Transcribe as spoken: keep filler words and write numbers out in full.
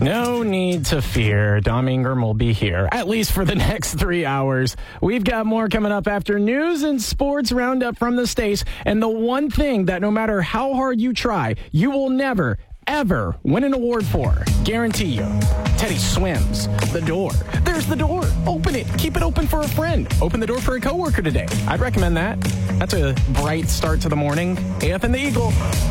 No need to fear. Dom Ingram will be here, at least for the next three hours. We've got more coming up after news and sports roundup from the States. And the one thing that no matter how hard you try, you will never, ever win an award for. Guarantee you. Teddy Swims. The door. There's the door. Open it. Keep it open for a friend. Open the door for a coworker today. I'd recommend that. That's a bright start to the morning. A F and the Eagle.